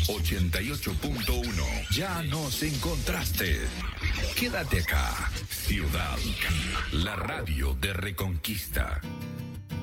88.1. Ya nos encontraste. Quédate acá. Ciudad, la radio de Reconquista.